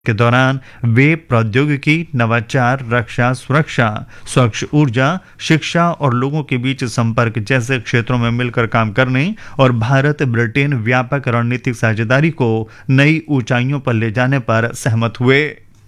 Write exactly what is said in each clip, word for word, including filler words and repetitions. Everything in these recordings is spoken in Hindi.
के दौरान वे प्रौद्योगिकी, नवाचार, रक्षा, सुरक्षा, स्वच्छ ऊर्जा, शिक्षा और लोगों के बीच संपर्क जैसे क्षेत्रों में मिलकर काम करने और भारत ब्रिटेन व्यापक रणनीतिक साझेदारी को नई ऊंचाइयों पर ले जाने पर सहमत हुए।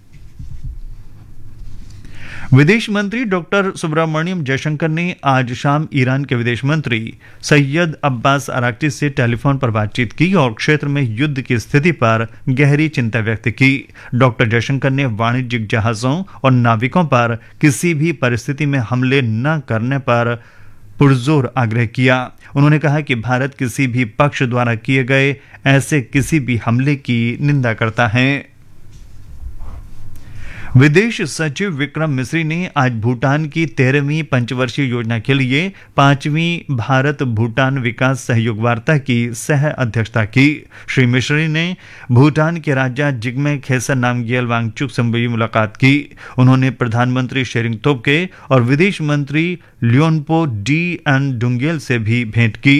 विदेश मंत्री डॉक्टर सुब्रमण्यम जयशंकर ने आज शाम ईरान के विदेश मंत्री सैयद अब्बास अराक्ची से टेलीफोन पर बातचीत की और क्षेत्र में युद्ध की स्थिति पर गहरी चिंता व्यक्त की। डॉक्टर जयशंकर ने वाणिज्यिक जहाजों और नाविकों पर किसी भी परिस्थिति में हमले न करने पर पुरजोर आग्रह किया। उन्होंने कहा कि भारत किसी भी पक्ष द्वारा किए गए ऐसे किसी भी हमले की निंदा करता है। विदेश सचिव विक्रम मिस्री ने आज भूटान की तेरहवीं पंचवर्षीय योजना के लिए पांचवीं भारत भूटान विकास सहयोग वार्ता की सह अध्यक्षता की। श्री मिस्री ने भूटान के राजा जिग्मे खेसर नामग्येल वांगचुक से भी मुलाकात की। उन्होंने प्रधानमंत्री शेरिंग तोब्गे और विदेश मंत्री लियोनपो डी एन डुंगेल से भी भेंट की।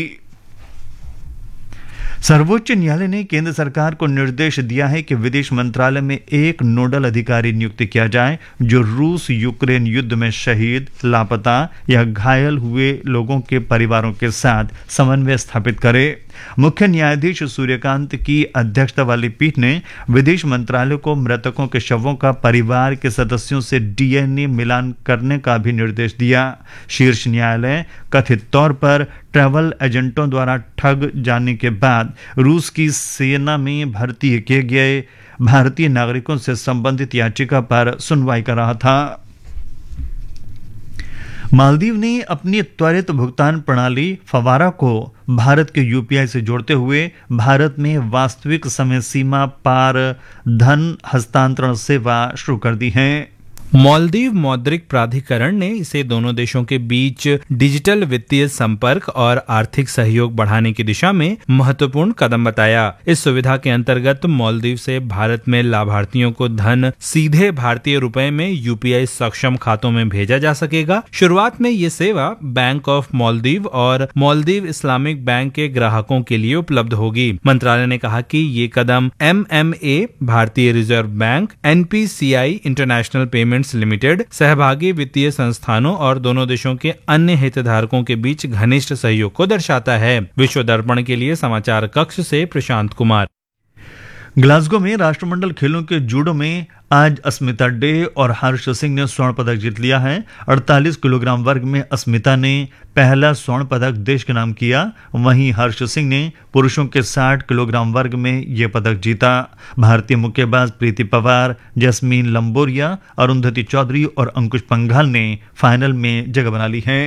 सर्वोच्च न्यायालय ने केंद्र सरकार को निर्देश दिया है कि विदेश मंत्रालय में एक नोडल अधिकारी नियुक्त किया जाए जो रूस यूक्रेन युद्ध में शहीद, लापता या घायल हुए लोगों के परिवारों के साथ समन्वय स्थापित करे। मुख्य न्यायाधीश सूर्यकांत की अध्यक्षता वाली पीठ ने विदेश मंत्रालय को मृतकों के शवों का परिवार के सदस्यों से डीएनए मिलान करने का भी निर्देश दिया। शीर्ष न्यायालय कथित तौर पर ट्रैवल एजेंटों द्वारा ठग जाने के बाद रूस की सेना में भर्ती किए गए भारतीय नागरिकों से संबंधित याचिका पर सुनवाई कर रहा था। मालदीव ने अपनी त्वरित भुगतान प्रणाली फवारा को भारत के यूपीआई से जोड़ते हुए भारत में वास्तविक समय सीमा पार धन हस्तांतरण सेवा शुरू कर दी है। मालदीव मौद्रिक प्राधिकरण ने इसे दोनों देशों के बीच डिजिटल वित्तीय संपर्क और आर्थिक सहयोग बढ़ाने की दिशा में महत्वपूर्ण कदम बताया। इस सुविधा के अंतर्गत मालदीव से भारत में लाभार्थियों को धन सीधे भारतीय रुपए में यूपीआई सक्षम खातों में भेजा जा सकेगा। शुरुआत में ये सेवा बैंक ऑफ मालदीव और मालदीव इस्लामिक बैंक के ग्राहकों के लिए उपलब्ध होगी। मंत्रालय ने कहा कि ये कदम एमएमए, भारतीय reserve bank, NPCI international payment limited, सहभागी वित्तीय संस्थानों और दोनों देशों के अन्य हितधारकों के बीच घनिष्ठ सहयोग को दर्शाता है। विश्व दर्पण के लिए समाचार कक्ष से प्रशांत कुमार। ग्लासगो में राष्ट्रमंडल खेलों के जूडो में आज अस्मिता डे और हर्ष सिंह ने स्वर्ण पदक जीत लिया है। अड़तालीस किलोग्राम वर्ग में अस्मिता ने पहला स्वर्ण पदक देश के नाम किया, वहीं हर्ष सिंह ने पुरुषों के साठ किलोग्राम वर्ग में यह पदक जीता। भारतीय मुक्केबाज प्रीति पवार, जैस्मीन लंबोरिया, अरुंधति चौधरी और अंकुश पंघाल ने फाइनल में जगह बना ली है।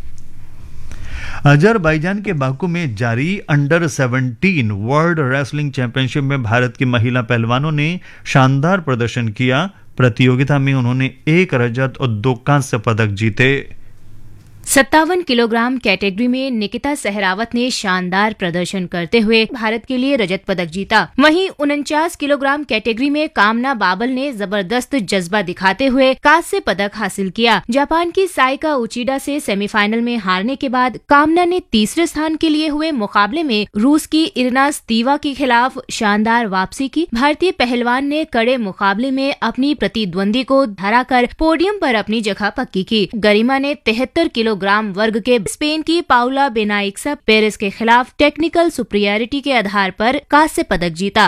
अजरबैजान के बाकू में जारी under seventeen world wrestling championship में भारत की महिला पहलवानों ने शानदार प्रदर्शन किया। प्रतियोगिता में उन्होंने एक रजत और दो कांस्य पदक जीते। सत्तावन किलोग्राम कैटेगरी में निकिता सहरावत ने शानदार प्रदर्शन करते हुए भारत के लिए रजत पदक जीता। वहीं उनचास किलोग्राम कैटेगरी में कामना बाबल ने जबरदस्त जज्बा दिखाते हुए कांस्य पदक हासिल किया। जापान की साइका उचिडा से सेमीफाइनल में हारने के बाद कामना ने तीसरे स्थान के लिए हुए मुकाबले में रूस की इरिना स्तीवा के खिलाफ शानदार वापसी की। भारतीय पहलवान ने कड़े मुकाबले में अपनी प्रतिद्वंदी को हराकर पोडियम पर अपनी जगह पक्की की। गरिमा ने तिहत्तर किलो ग्राम वर्ग के स्पेन की पाउला बेनाइक्सा पेरेस के खिलाफ टेक्निकल सुपीरियरिटी के आधार पर कांस्य पदक जीता।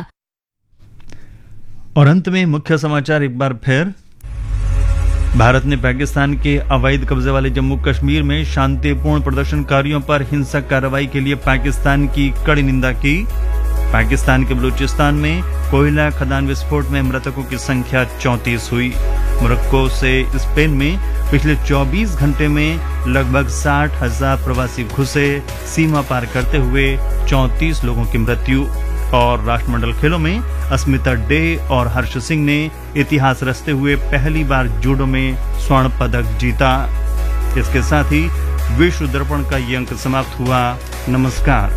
और अंत में मुख्य समाचार एक बार फिर। भारत ने पाकिस्तान के अवैध कब्जे वाले जम्मू कश्मीर में शांतिपूर्ण प्रदर्शनकारियों पर हिंसक कार्रवाई के लिए पाकिस्तान की कड़ी निंदा की। पाकिस्तान के बलूचिस्तान में कोयला खदान विस्फोट में मृतकों की संख्या चौंतीस हुई। मोरक्को से स्पेन में पिछले चौबीस घंटे में लगभग साठ हजार प्रवासी घुसे, सीमा पार करते हुए चौंतीस लोगों की मृत्यु। और राष्ट्रमंडल खेलों में अस्मिता डे और हर्ष सिंह ने इतिहास रचते हुए पहली बार जूडो में स्वर्ण पदक जीता। इसके साथ ही विश्व दर्पण का ये अंक समाप्त हुआ। नमस्कार।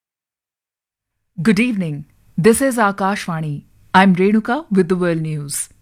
Good evening. This is Akashvani. I'm Renuka with the World News.